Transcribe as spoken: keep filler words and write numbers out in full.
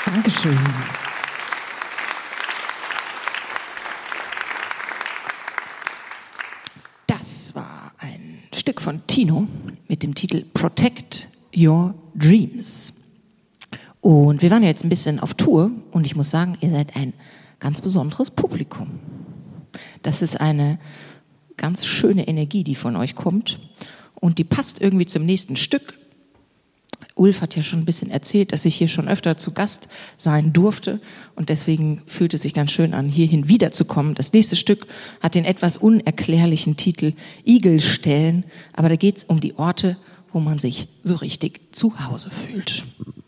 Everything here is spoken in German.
Dankeschön. Das war ein Stück von Tino mit dem Titel Protect Your Dreams. Und wir waren ja jetzt ein bisschen auf Tour und ich muss sagen, ihr seid ein ganz besonderes Publikum. Das ist eine ganz schöne Energie, die von euch kommt und die passt irgendwie zum nächsten Stück. Ulf hat ja schon ein bisschen erzählt, dass ich hier schon öfter zu Gast sein durfte und deswegen fühlt es sich ganz schön an, hierhin wiederzukommen. Das nächste Stück hat den etwas unerklärlichen Titel Igelstellen, aber da geht es um die Orte, wo man sich so richtig zu Hause fühlt.